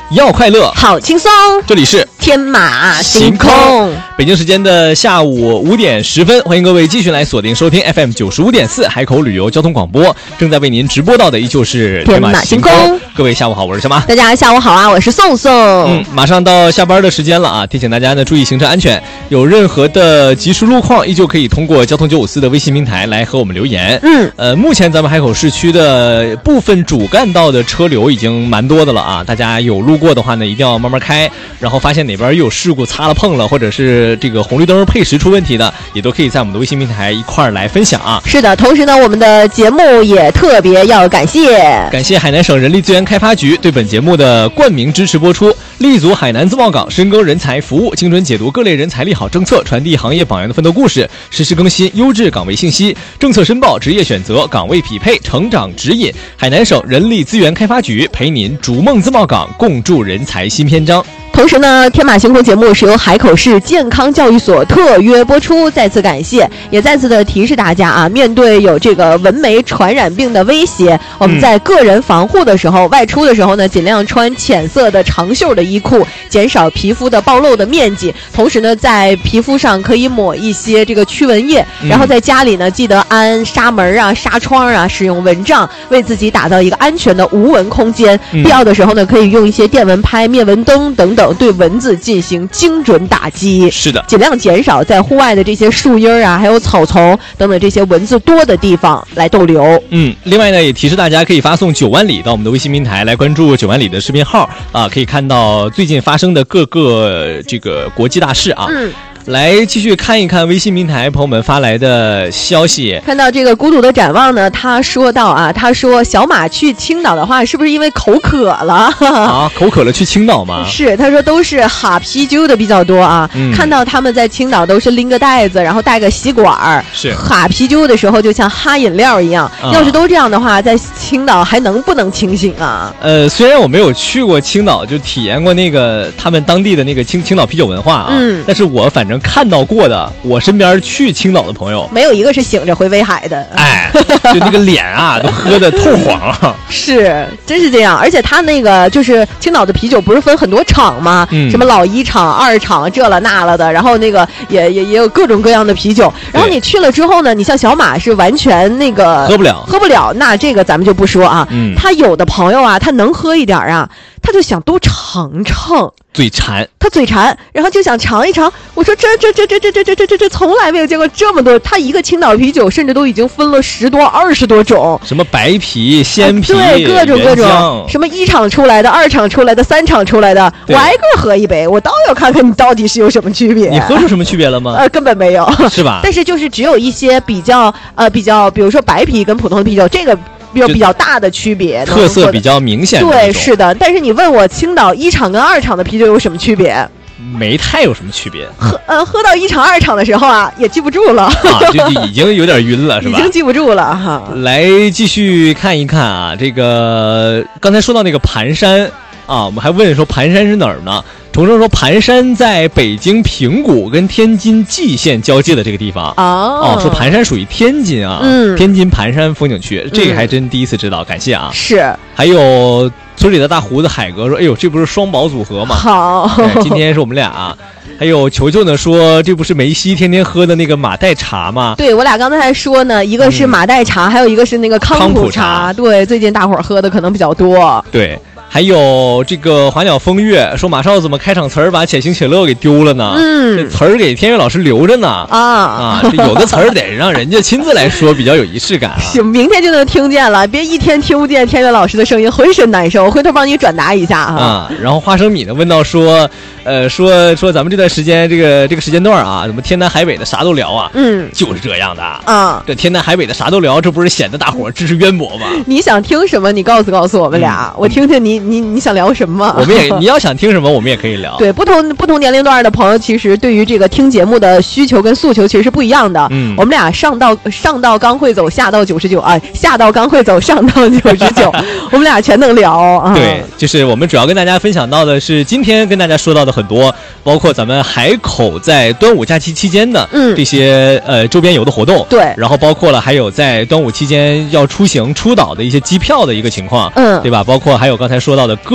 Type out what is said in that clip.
要快乐， 好轻松。 这里是天马行空。 北京时间的下午5点10分，欢迎各位继续来锁定收听 FM 95.4海口旅游交通广播，正在为您直播到的依旧是天马行空。各位下午好，我是小马。 大家下午好啊，我是宋宋。 马上到下班的时间了啊，提醒大家呢注意行车安全，有任何的及时路况，依旧可以通过交通954的微信平台来和我们留言。目前咱们海口市区的部分主干道的车流已经蛮多的了啊，大家有路过的话呢，一定要慢慢开，然后发现哪边又有事故擦了碰了，或者是这个红绿灯配时出问题的，也都可以在我们的微信平台一块儿来分享啊。 是的，同时呢，我们的节目也特别要感谢海南省人力资源开发局对本节目的冠名支持播出，立足海南自贸港，深耕人才服务，精准解读各类人才利好政策，传递行业榜样的奋斗故事，实时更新优质岗位信息，政策申报，职业选择，岗位匹配，成长指引。海南省人力资源开发局陪您逐梦自贸港，共筑人才新篇章。 同时呢，天马行空节目是由海口市健康教育所特约播出，再次感谢，也再次的提示大家啊，面对有这个蚊媒传染病的威胁，我们在个人防护的时候，外出的时候呢，尽量穿浅色的长袖的衣裤，减少皮肤的暴露的面积。同时呢，在皮肤上可以抹一些这个驱蚊液，然后在家里呢，记得安纱门啊、纱窗啊，使用蚊帐，为自己打造一个安全的无蚊空间。必要的时候呢，可以用一些电蚊拍、灭蚊灯等等，对蚊子进行精准打击。 是的， 尽量减少在户外的这些树荫啊，还有草丛等等这些蚊子多的地方来逗留。 另外呢，也提示大家可以发送9万里到我们的微信平台来关注9万里的视频号啊，可以看到最近发生的各个这个国际大事啊。来继续看一看微信平台朋友们发来的消息。 看到这个孤独的展望呢，他说到啊，他说小马去青岛的话，是不是因为口渴了啊？口渴了去青岛吗？ 是，他说都是哈啤酒的比较多啊。看到他们在青岛都是拎个袋子，然后带个吸管， 是哈啤酒的时候就像哈饮料一样。要是都这样的话，在青岛还能不能清醒啊？ 虽然我没有去过青岛，就体验过那个他们当地的那个青岛啤酒文化啊，但是我反正看到过的，我身边去青岛的朋友没有一个是醒着回威海的。 就那个脸啊都喝得透黄了。 是，真是这样。而且他那个就是青岛的啤酒不是分很多厂吗？什么老1厂、2厂这了那了的，然后那个也有各种各样的啤酒。然后你去了之后呢，你像小马是完全那个喝不了，那这个咱们就不说啊。他有的朋友啊，他能喝一点啊，他就想多尝尝。他嘴馋，然后就想尝一尝。我说这从来没有见过这么多。他一个青岛啤酒甚至都已经分了10多20多种， 什么白啤、鲜啤， 对，各种，什么1厂出来的、2厂出来的、3厂出来的，我挨个喝一杯，我倒要看看你到底是有什么区别。 你喝出什么区别了吗？ 根本没有， 是吧？ 但是就是只有一些比较，比如说白啤跟普通的啤酒，这个比较大的区别， 特色比较明显的。 对，是的。但是你问我青岛1厂跟2厂的啤酒有什么区别？ 没太有什么区别。 喝到1厂2厂的时候啊，也记不住了就已经有点晕了，是吧？ 已经记不住了哈。 来继续看一看啊，这个刚才说到那个盘山啊，我们还问说盘山是哪儿呢？同时说盘山在北京平谷跟天津蓟县交界的这个地方说盘山属于天津啊，天津盘山风景区，这个还真第一次知道，感谢啊。 是， 还有村里的大胡子海哥说，哎呦，这不是双宝组合吗？ 好， 今天是我们俩还有球球呢说，这不是梅西天天喝的那个马黛茶吗？ 对，我俩刚才还说呢，一个是马黛茶，还有一个是那个康普茶。对，最近大伙儿喝的可能比较多。 对。还有这个华鸟风月说，马少怎么开场词儿把且行且乐给丢了呢？这词儿给天悦老师留着呢。这有的词儿得让人家亲自来说，比较有仪式感啊。 行，明天就能听见了，别一天听不见天悦老师的声音，浑身难受。回头帮你转达一下啊。 然后花生米呢问到说，说咱们这段时间这个时间段啊，怎么天南海北的啥都聊啊？就是这样的啊。这天南海北的啥都聊，这不是显得大伙儿知识渊博吗？ 你想听什么？你告诉我们俩，我听听你想聊什么？ 你要想听什么，我们也可以聊。 对，不同年龄段的朋友，其实对于这个听节目的需求跟诉求其实是不一样的。我们俩上到刚会走，下到99啊，下到刚会走，上到99，我们俩全能聊啊。 对，就是我们主要跟大家分享到的是今天跟大家说到的很多，包括咱们海口在端午假期期间的这些周边游的活动。 对， 然后包括了还有在端午期间要出行出岛的一些机票的一个情况。对吧？包括还有刚才说到的各